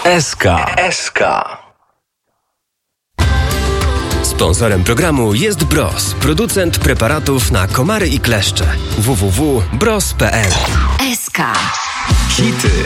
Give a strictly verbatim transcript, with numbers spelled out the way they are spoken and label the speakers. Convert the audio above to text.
Speaker 1: S K. S K. Sponsorem programu jest Bros, producent preparatów na komary i kleszcze. w w w kropka bros kropka p l.
Speaker 2: S K.
Speaker 1: Hity